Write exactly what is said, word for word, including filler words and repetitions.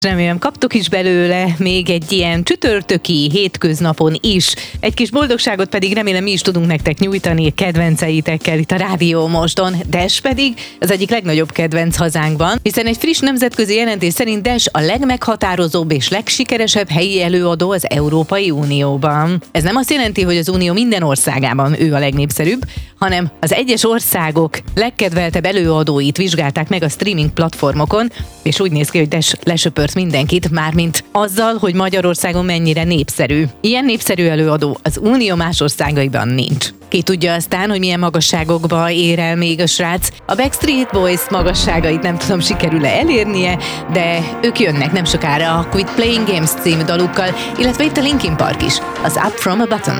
Remélem kaptok is belőle még egy ilyen csütörtöki hétköznapon is. Egy kis boldogságot pedig remélem mi is tudunk nektek nyújtani kedvenceitekkel itt a Rádió Moston. Dash pedig az egyik legnagyobb kedvenc hazánkban, hiszen egy friss nemzetközi jelentés szerint Dash a legmeghatározóbb és legsikeresebb helyi előadó az Európai Unióban. Ez nem azt jelenti, hogy az Unió minden országában ő a legnépszerűbb, hanem az egyes országok legkedveltebb előadóit vizsgálták meg a streaming platformokon, és úgy néz ki, hogy Dash lesöpört mindenkit, mármint azzal, hogy Magyarországon mennyire népszerű. Ilyen népszerű előadó az Unió más országaiban nincs. Ki tudja aztán, hogy milyen magasságokba ér el még a srác. A Backstreet Boys magasságait nem tudom, sikerül-e elérnie, de ők jönnek nem sokára a Quit Playing Games című dalukkal, illetve itt a Linkin Park is, az Up From A Button.